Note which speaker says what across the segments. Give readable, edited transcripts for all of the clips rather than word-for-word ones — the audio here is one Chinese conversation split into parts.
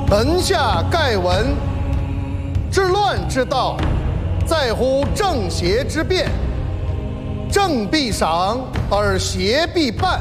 Speaker 1: 门下盖闻，治乱之道，在乎正邪之辩。正必赏，而邪必办。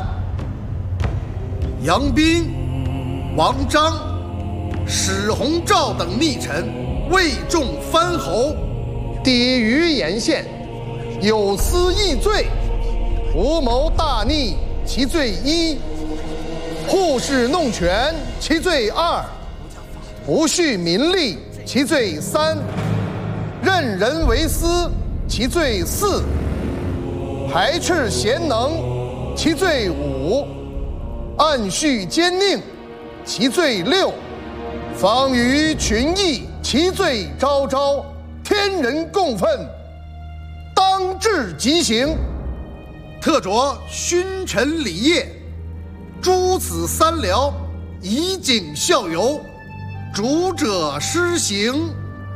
Speaker 2: 杨斌、王章、史弘照等逆臣为众藩侯，
Speaker 1: 抵于沿县，有司议罪，图谋大逆，其罪一；护士弄权，其罪二；不恤民利，其罪三；任人为私，其罪四；排斥贤能，其罪五；暗恤奸佞，其罪六；访于群议，其罪昭昭。天人共愤，当治极刑。
Speaker 2: 特着勋臣礼业，诸子三僚，以儆效尤，主者施行。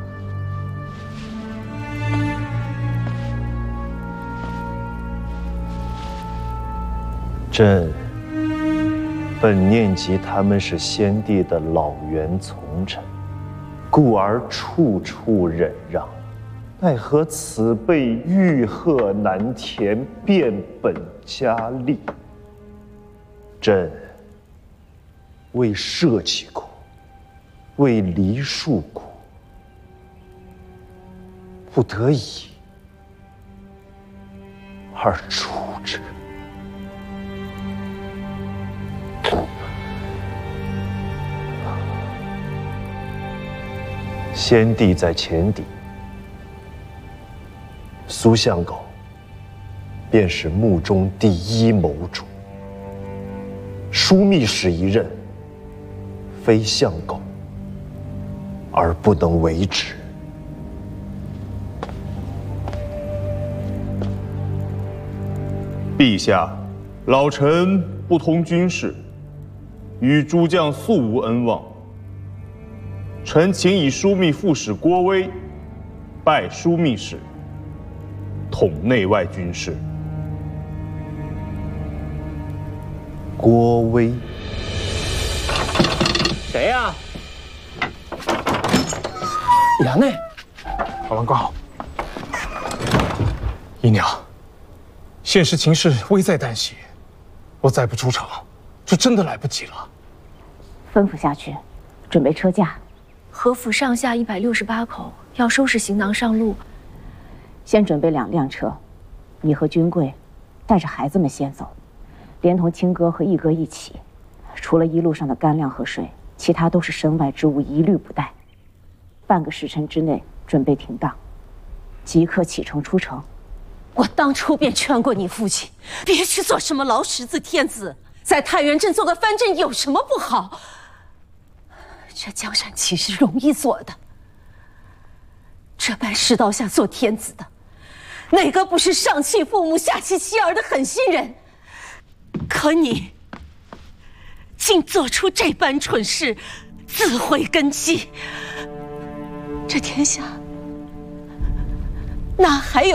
Speaker 3: 朕本念及他们是先帝的老员从臣，故而处处忍让，奈何此辈欲壑难填，变本加厉。朕为社稷苦，为梨树苦，不得已而处之。先帝在前邸，苏相狗便是幕中第一谋主。枢密使一任，非相狗而不能为之。
Speaker 4: 陛下，老臣不通军事，与诸将素无恩望。臣请以枢密副使郭威拜枢密使，统内外军事。
Speaker 3: 郭威，
Speaker 5: 谁呀？衙内，
Speaker 6: 好郎官好。姨娘，现时情势危在旦夕，我再不出场，就真的来不及了。
Speaker 7: 吩咐下去，准备车驾。
Speaker 8: 何府上下168口，要收拾行囊上路。
Speaker 7: 先准备2辆车，你和君贵带着孩子们先走，连同亲哥和义哥一起。除了一路上的干粮和水，其他都是身外之物，一律不带。半个时辰之内准备停当，即刻启程出城。
Speaker 9: 我当初便劝过你父亲，别去做什么劳什子天子，在太原镇做个藩镇有什么不好？这江山岂是容易做的？这般世道下做天子的，哪个不是上弃父母下弃妻儿的狠心人？可你竟做出这般蠢事，自毁根基，这天下哪还有